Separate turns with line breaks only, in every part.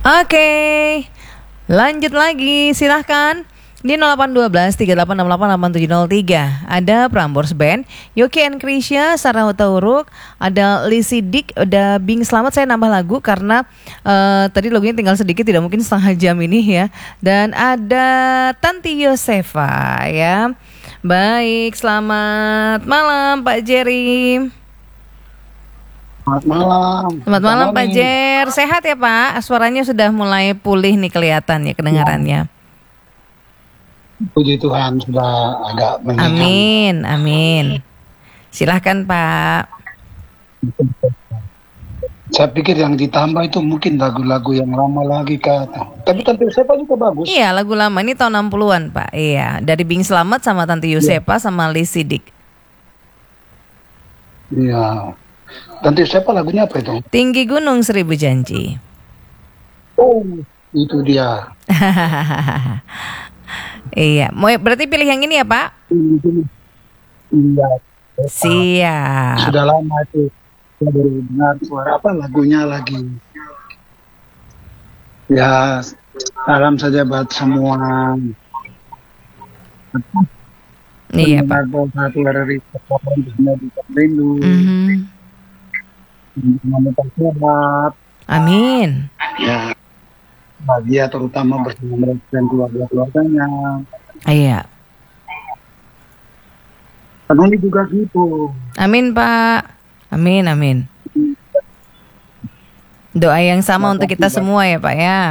Oke, lanjut lagi, silahkan di 0812 3868 8703. Ada Prambors Band, Yoki and Krisya, Sarah Tauruk, ada Lizzy Dik, ada Bing Slamet. Saya nambah lagu karena tadi lagunya tinggal sedikit, tidak mungkin setengah jam ini ya. Dan ada Tanti Yosefa ya. Baik, selamat malam Pak Jerry.
Selamat malam.
Selamat malam Pak Jer. Sehat ya Pak? Suaranya sudah mulai pulih nih kelihatannya, kedengarannya.
Puji Tuhan sudah agak mendingan.
Amin, amin. Silahkan Pak.
Saya pikir yang ditambah itu mungkin lagu-lagu yang lama lagi Kak. Tapi Tante Yosefa juga bagus.
Iya, lagu lama ini tahun 60-an Pak. Iya, dari Bing Slamet sama Tante Yosefa sama Lizzy Dik.
Iya. Tante Yosefa lagunya apa itu?
Tinggi Gunung Seribu Janji.
Oh, itu dia.
Iya, mau berarti pilih yang ini ya Pak?
Iya.
Siap.
Sudah lama itu. Saya baru dengar suara apa lagunya lagi. Ya, salam saja buat semua.
Iya Pak.
Satu dari sekolah di Rindu. Sehat.
Amin.
Ya, bahagia terutama bersama mereka dan keluarga-keluarganya.
Iya.
Penghuni juga gitu.
Amin Pak. Amin, amin. Doa yang sama untuk kita semua ya Pak ya.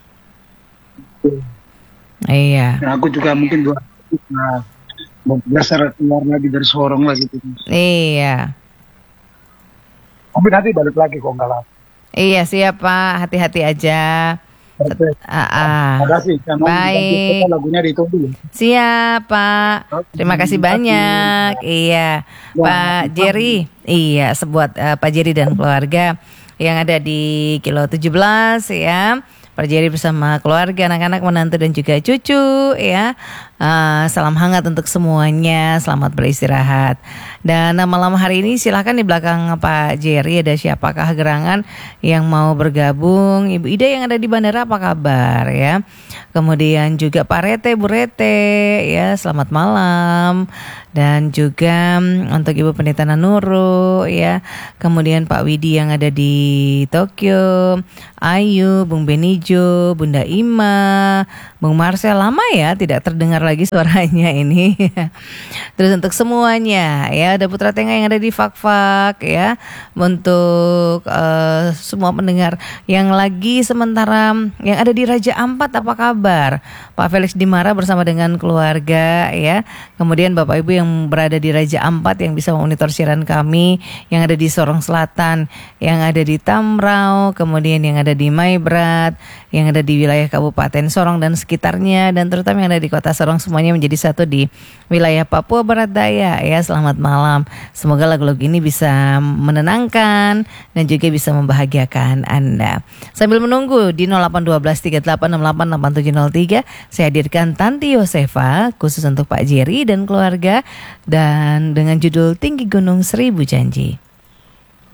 Iya.
Ya, aku juga mungkin doa. Dasar keluar lagi dari Sorong lagi.
Iya.
Tapi nanti balik lagi kok nggak lama.
Iya siap Pak, hati-hati aja.
Terima kasih.
Baik.
Lagunya ditunggu.
Siap Pak. Terima kasih banyak. Iya Pak Jerry. Iya sebuat Pak Jerry dan keluarga yang ada di Kilo 17 ya. Pak Jerry bersama keluarga, anak-anak, menantu dan juga cucu ya. Salam hangat untuk semuanya. Selamat beristirahat. Dan malam hari ini silahkan di belakang Pak Jerry ada siapakah gerangan yang mau bergabung. Ibu Ida yang ada di bandara apa kabar ya. Kemudian juga Pak Rete, Bu Rete ya, selamat malam. Dan juga untuk Ibu Pendeta Nanuru ya. Kemudian Pak Widi yang ada di Tokyo, Ayu, Bung Benijo, Bunda Ima, Bung Marcel, lama ya tidak terdengar lagi suaranya ini. Terus untuk semuanya ya, ada Putra Tengah yang ada di Fak-Fak ya. Untuk semua pendengar yang lagi sementara yang ada di Raja Ampat apa kabar? Pak Felix Dimara bersama dengan keluarga ya. Kemudian Bapak Ibu yang berada di Raja Ampat yang bisa memonitor siaran kami, yang ada di Sorong Selatan, yang ada di Tamrau, kemudian yang ada di Maibrat, yang ada di wilayah Kabupaten Sorong dan sekitarnya, dan terutama yang ada di Kota Sorong, semuanya menjadi satu di wilayah Papua Barat Daya ya. Selamat malam. Semoga lagu-lagu ini bisa menenangkan dan juga bisa membahagiakan Anda. Sambil menunggu di 0812 3868 8703 saya hadirkan Tanti Yosefa khusus untuk Pak Jerry dan keluarga dan dengan judul Tinggi Gunung Seribu Janji.